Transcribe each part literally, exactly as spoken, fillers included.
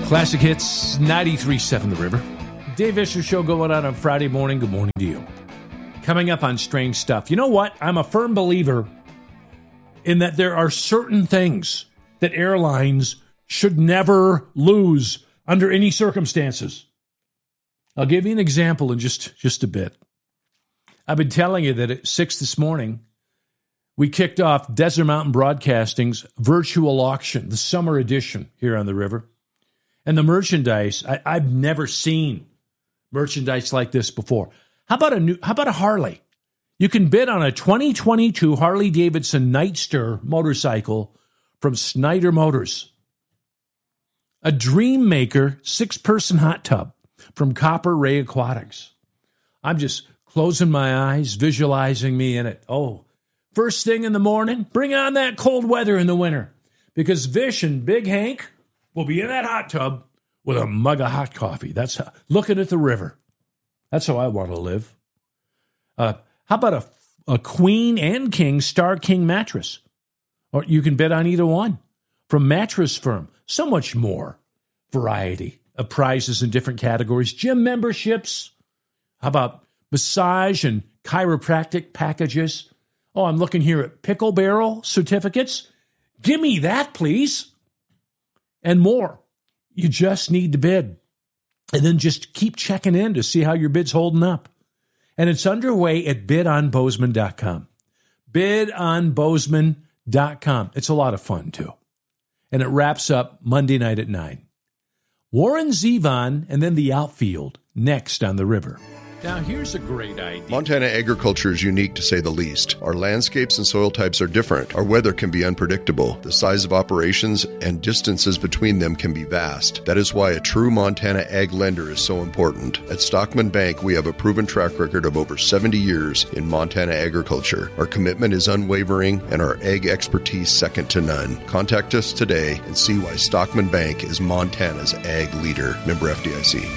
Classic Hits, ninety-three point seven The River. Dave Vischer Show going on on Friday morning. Good morning to you. Coming up on Strange Stuff. You know what? I'm a firm believer in that there are certain things that airlines should never lose under any circumstances. I'll give you an example in just, just a bit. I've been telling you that at six this morning, we kicked off Desert Mountain Broadcasting's virtual auction, the summer edition here on the river. And the merchandise, I, I've never seen merchandise like this before. How about a new? How about a Harley? You can bid on a twenty twenty-two Harley-Davidson Nightster motorcycle from Snyder Motors. A Dreammaker six-person hot tub from Copper Ray Aquatics. I'm just closing my eyes, visualizing me in it. Oh, first thing in the morning, bring on that cold weather in the winter. Because Vish and Big Hank will be in that hot tub with a mug of hot coffee. That's how, looking at the river. That's how I want to live. Uh, how about a, a Queen and King Star King mattress? Or you can bid on either one. From Mattress Firm. So much more variety of prizes in different categories. Gym memberships. How about massage and chiropractic packages? Oh, I'm looking here at Pickle Barrel certificates. Give me that, please. And more. You just need to bid. And then just keep checking in to see how your bid's holding up. And it's underway at bid on bozeman dot com. bid on bozeman dot com. It's a lot of fun, too. And it wraps up Monday night at nine. Warren Zevon and then the outfield next on the river. Now, here's a great idea. Montana agriculture is unique, to say the least. Our landscapes and soil types are different. Our weather can be unpredictable. The size of operations and distances between them can be vast. That is why a true Montana ag lender is so important. At Stockman Bank, we have a proven track record of over seventy years in Montana agriculture. Our commitment is unwavering and our ag expertise second to none. Contact us today and see why Stockman Bank is Montana's ag leader. Member F D I C.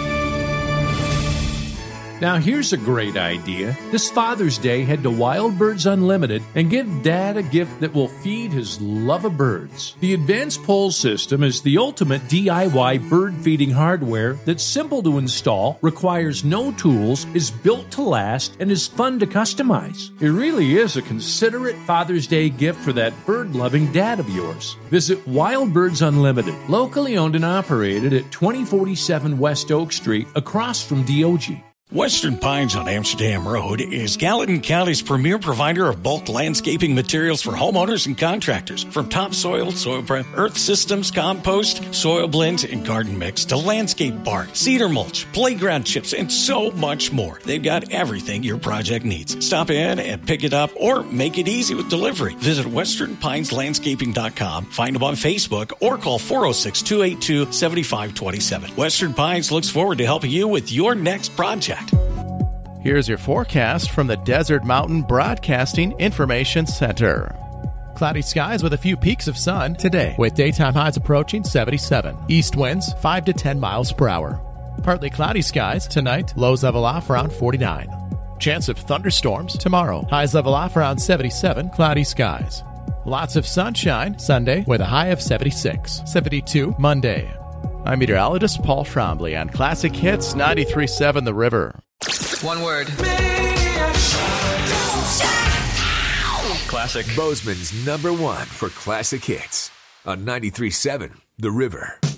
Now, here's a great idea. This Father's Day, head to Wild Birds Unlimited and give Dad a gift that will feed his love of birds. The Advanced Pole System is the ultimate D I Y bird feeding hardware that's simple to install, requires no tools, is built to last, and is fun to customize. It really is a considerate Father's Day gift for that bird-loving dad of yours. Visit Wild Birds Unlimited, locally owned and operated at twenty forty-seven West Oak Street, across from D O G. Western Pines on Amsterdam Road is Gallatin County's premier provider of bulk landscaping materials for homeowners and contractors. From topsoil, soil prep, earth systems, compost, soil blends, and garden mix to landscape bark, cedar mulch, playground chips, and so much more. They've got everything your project needs. Stop in and pick it up or make it easy with delivery. Visit western pines landscaping dot com, find them on Facebook, or call four oh six, two eight two, seven five two seven. Western Pines looks forward to helping you with your next project. Here's your forecast from the Desert Mountain Broadcasting Information Center. Cloudy skies with a few peaks of sun today, with daytime highs approaching seventy-seven. East winds five to ten miles per hour. Partly cloudy skies tonight, lows level off around forty-nine. Chance of thunderstorms tomorrow, highs level off around seventy-seven, cloudy skies. Lots of sunshine Sunday with a high of seventy-six. seventy-two Monday. I'm meteorologist Paul Trombley on Classic Hits ninety-three point seven The River. One word. Classic. Bozeman's number one for classic hits on ninety-three point seven The River.